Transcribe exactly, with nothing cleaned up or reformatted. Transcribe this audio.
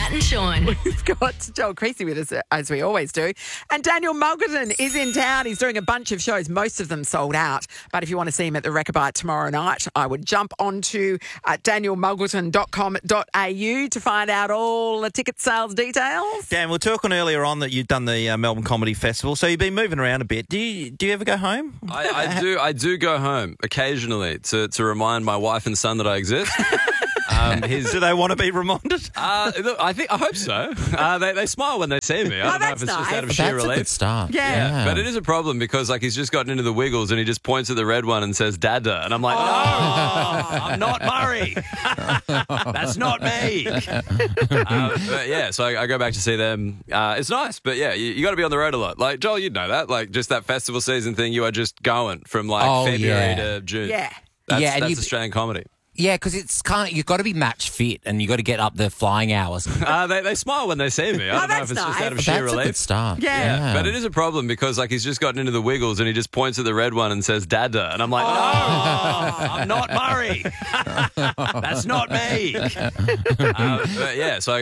Matt and Sean. We've got Joel Creasy with us, as we always do. And Daniel Mulgerton is in town. He's doing a bunch of shows, most of them sold out. But if you want to see him at the Rechabite tomorrow night, I would jump onto uh, daniel mulgerton dot com dot a u to find out all the ticket sales details. Dan, we were talking earlier on that you've done the uh, Melbourne Comedy Festival, so you've been moving around a bit. Do you do you ever go home? I, I do. I do go home occasionally to, to remind my wife and son that I exist. Um, his, do they want to be reminded? Uh, look, I think I hope so. Uh, they, they smile when they see me. I don't Oh, know if that's it's just nice. out of sheer That's a relief. good start. Yeah. But it is a problem because like he's just gotten into the Wiggles and he just points at the red one and says "Dada," and I'm like, no, I'm not Murray. That's not me. uh, but yeah, so I, I go back to see them. Uh, it's nice, but yeah, you, you got to be on the road a lot. Like Joel, you'd know that. Like just that festival season thing, you are just going from like Oh, February yeah. to June. Yeah. That's, Yeah, and that's you- Australian comedy. Yeah, because it's kind of, you've got to be match fit and you've got to get up the flying hours. Uh, they, they smile when they see me. I Oh, don't know if that's it's just nice. out of That's sheer a relief. good start. Yeah. But it is a problem because like he's just gotten into the Wiggles and he just points at the red one and says "Dada," and I'm like, no, I'm not Murray. That's not me. uh, but yeah, so. I